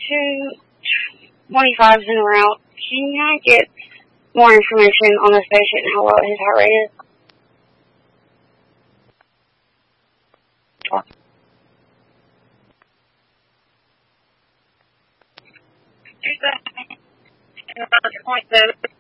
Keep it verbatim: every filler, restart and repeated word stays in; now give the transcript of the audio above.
two twenty-fives en route. Can I get more information on this patient and how low his heart rate is? Point seven.